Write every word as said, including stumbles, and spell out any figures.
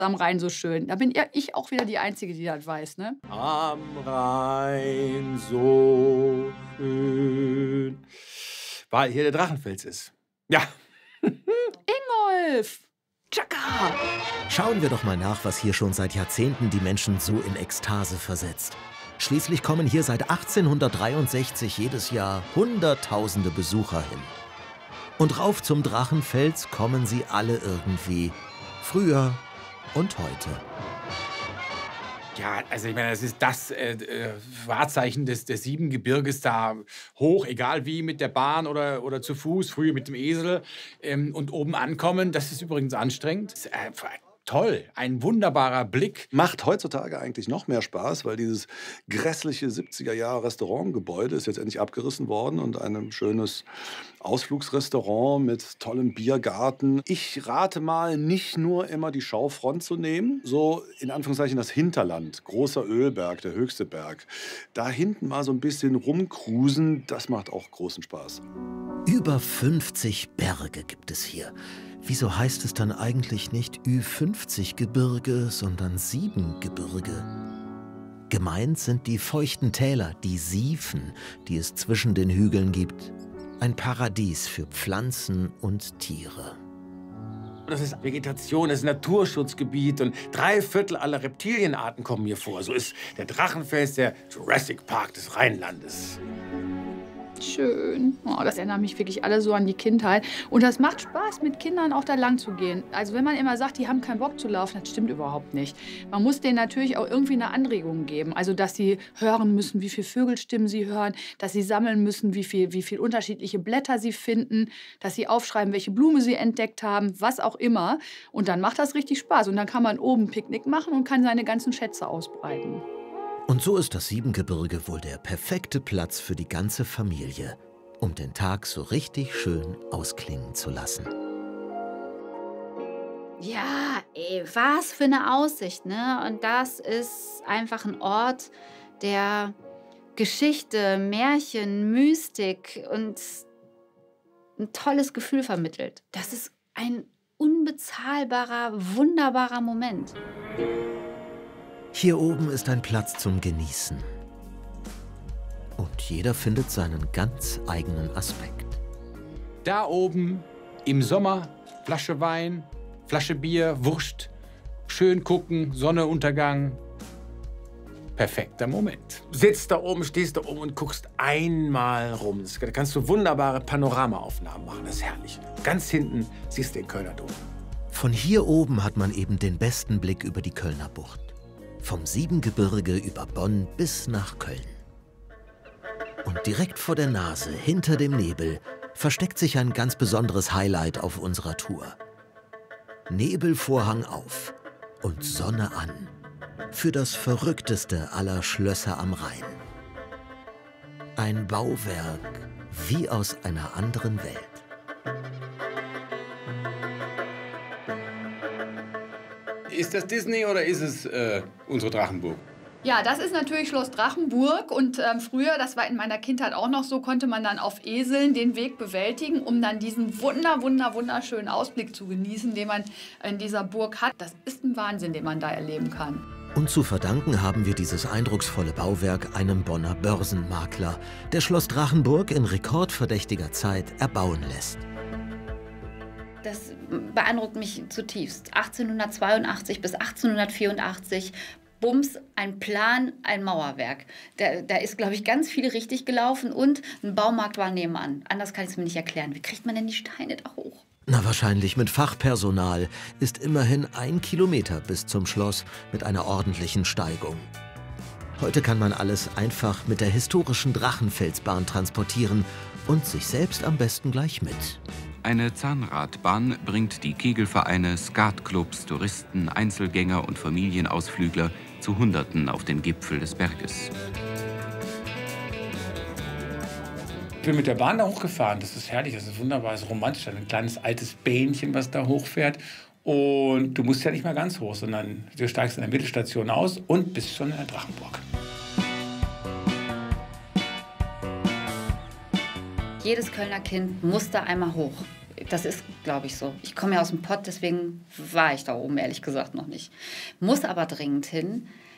am Rhein so schön. Da bin ja ich auch wieder die Einzige, die das weiß, ne? Am Rhein so schön. Weil hier der Drachenfels ist. Ja. Ingolf! Tschakka! Schauen wir doch mal nach, was hier schon seit Jahrzehnten die Menschen so in Ekstase versetzt. Schließlich kommen hier seit achtzehnhundertdreiundsechzig jedes Jahr Hunderttausende Besucher hin. Und rauf zum Drachenfels kommen sie alle irgendwie. Früher und heute. Ja, also ich meine, das ist das äh, äh, Wahrzeichen des, des Siebengebirges da hoch, egal wie, mit der Bahn oder, oder zu Fuß, früher mit dem Esel ähm, und oben ankommen. Das ist übrigens anstrengend. Das ist einfach toll, ein wunderbarer Blick. Macht heutzutage eigentlich noch mehr Spaß, weil dieses grässliche siebziger-Jahre-Restaurantgebäude ist jetzt endlich abgerissen worden und ein schönes Ausflugsrestaurant mit tollem Biergarten. Ich rate mal, nicht nur immer die Schaufront zu nehmen, so in Anführungszeichen das Hinterland, großer Ölberg, der höchste Berg. Da hinten mal so ein bisschen rumcruisen, das macht auch großen Spaß. Über fünfzig Berge gibt es hier. Wieso heißt es dann eigentlich nicht Ü fünfzig Gebirge, sondern Siebengebirge? Gemeint sind die feuchten Täler, die Siefen, die es zwischen den Hügeln gibt. Ein Paradies für Pflanzen und Tiere. Das ist Vegetation, das ist Naturschutzgebiet und drei Viertel aller Reptilienarten kommen hier vor. So ist der Drachenfels der Jurassic Park des Rheinlandes. Schön. Oh, das erinnert mich wirklich alle so an die Kindheit. Und das macht Spaß, mit Kindern auch da lang zu gehen. Also wenn man immer sagt, die haben keinen Bock zu laufen, das stimmt überhaupt nicht. Man muss denen natürlich auch irgendwie eine Anregung geben. Also dass sie hören müssen, wie viele Vögelstimmen sie hören, dass sie sammeln müssen, wie viel, wie viel unterschiedliche Blätter sie finden, dass sie aufschreiben, welche Blume sie entdeckt haben, was auch immer. Und dann macht das richtig Spaß. Und dann kann man oben Picknick machen und kann seine ganzen Schätze ausbreiten. Und so ist das Siebengebirge wohl der perfekte Platz für die ganze Familie, um den Tag so richtig schön ausklingen zu lassen. Ja, ey, was für eine Aussicht, ne? Und das ist einfach ein Ort, der Geschichte, Märchen, Mystik und ein tolles Gefühl vermittelt. Das ist ein unbezahlbarer, wunderbarer Moment. Hier oben ist ein Platz zum Genießen. Und jeder findet seinen ganz eigenen Aspekt. Da oben im Sommer Flasche Wein, Flasche Bier, Wurst, schön gucken, Sonnenuntergang. Perfekter Moment. Sitzt da oben, stehst da oben und guckst einmal rum. Da kannst du wunderbare Panoramaaufnahmen machen, das ist herrlich. Ganz hinten siehst du den Kölner Dom. Von hier oben hat man eben den besten Blick über die Kölner Bucht. Vom Siebengebirge über Bonn bis nach Köln. Und direkt vor der Nase, hinter dem Nebel, versteckt sich ein ganz besonderes Highlight auf unserer Tour. Nebelvorhang auf und Sonne an. Für das verrückteste aller Schlösser am Rhein. Ein Bauwerk wie aus einer anderen Welt. Ist das Disney oder ist es äh, unsere Drachenburg? Ja, das ist natürlich Schloss Drachenburg. Und ähm, früher, das war in meiner Kindheit auch noch so, konnte man dann auf Eseln den Weg bewältigen, um dann diesen wunder, wunder, wunderschönen Ausblick zu genießen, den man in dieser Burg hat. Das ist ein Wahnsinn, den man da erleben kann. Und zu verdanken haben wir dieses eindrucksvolle Bauwerk einem Bonner Börsenmakler, der Schloss Drachenburg in rekordverdächtiger Zeit erbauen lässt. Das beeindruckt mich zutiefst. achtzehnhundertzweiundachtzig bis achtzehnhundertvierundachtzig, bums, ein Plan, ein Mauerwerk. Da, da ist, glaube ich, ganz viel richtig gelaufen und ein Baumarkt war nebenan. Anders kann ich es mir nicht erklären. Wie kriegt man denn die Steine da hoch? Na, wahrscheinlich mit Fachpersonal. Ist immerhin ein Kilometer bis zum Schloss mit einer ordentlichen Steigung. Heute kann man alles einfach mit der historischen Drachenfelsbahn transportieren und sich selbst am besten gleich mit. Eine Zahnradbahn bringt die Kegelvereine, Skatclubs, Touristen, Einzelgänger und Familienausflügler zu Hunderten auf den Gipfel des Berges. Ich bin mit der Bahn da hochgefahren. Das ist herrlich, das ist wunderbar, das ist romantisch. Ein kleines altes Bähnchen, was da hochfährt. Und du musst ja nicht mal ganz hoch, sondern du steigst in der Mittelstation aus und bist schon in der Drachenburg. Jedes Kölner Kind muss da einmal hoch. Das ist, glaube ich, so. Ich komme ja aus dem Pott, deswegen war ich da oben, ehrlich gesagt, noch nicht. Muss aber dringend hin,